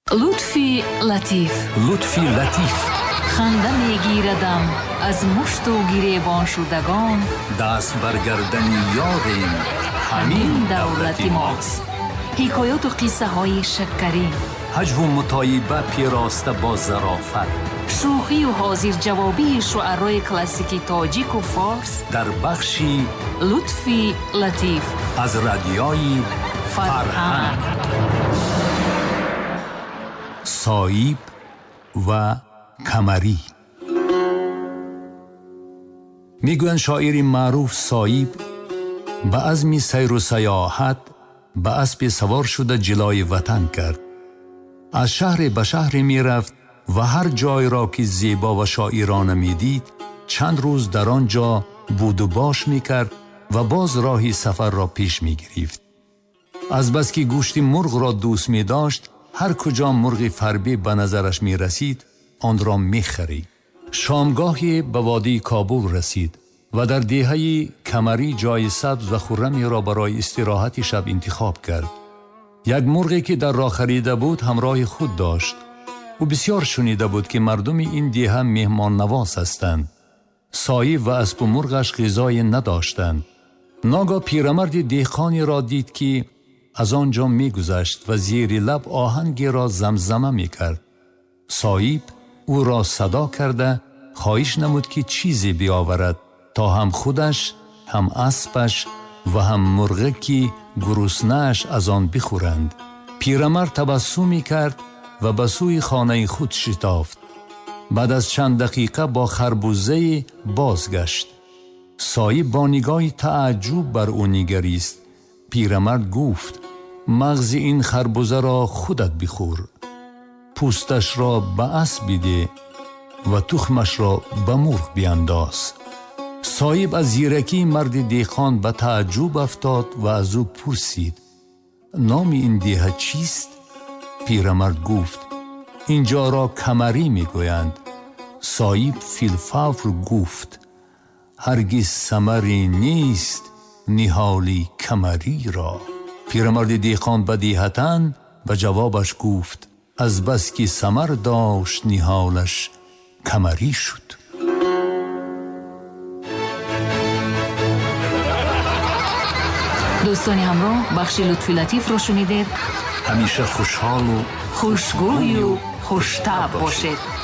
لطفی لطیف خنده میگیردم از مشت و گریبان شدگان، دست برگردن یاریم همین دولتی ماست. حکایات و قصه های شکری، هجو و مطایبه پیراسته با ظرافت، شوخی و حاضر جوابی شعرهای کلاسیکی تاجیک و فارس در بخشی لطفی لطیف از رادیوی فرهنگ. سایب و کمری. میگویند شاعری معروف سایب به عزم سیر و سیاحت به اسب سوار شده جلای وطن کرد. از شهر به شهر می رفت و هر جای را که زیبا و شاعرانه می دید چند روز در آنجا بود و باش می کرد و باز راهی سفر را پیش می گرفت. از بس که گوشت مرغ را دوست می داشت، هر کجا مرغ فربه به نظرش می رسید آن را می خرید. شامگاهی به وادی کابل رسید و در دهه کمری جای سبز و خرمی را برای استراحت شب انتخاب کرد. یک مرغی که در راه خریده بود همراه خود داشت. او بسیار شنیده بود که مردم این دهه مهمان نواز هستند. سایب و اسب و مرغش غذای نداشتند. ناگاه پیرمرد دهقانی را دید که از آنجا می گذشت و زیر لب آهنگی را زمزمه می کرد. سایب او را صدا کرده خواهش نمود که چیزی بیاورد تا هم خودش، هم اسبش و هم مرغی که گرسنه‌اش از آن بخورند. پیرمرد تبسمی کرد و به سوی خانه خود شتافت. بعد از چند دقیقه با خربوزه بازگشت. سایب با نگاه تعجب بر او نگریست. پیرمرد گفت: مغز این خربوزه را خودت بخور، پوستش را به اسب بده و تخمش را به مرغ بینداز. سایب از زیرکی مرد دهقان به تعجب افتاد و از او پرسید: نام این دهه چیست؟ پیرمرد گفت: اینجا را کمری میگویند. سایب فی الفور گفت: هرگز ثمری نیست نهالی کمری را. پیرمرد دهقان بدیهتاً به جوابش گفت: از بس که ثمر داشت نهالش کمری شد. دوستان همراه، بخش لطفی لطیف رو شنیدید. همیشه خوشحال و خوشگوی و خوش‌طبع باشید.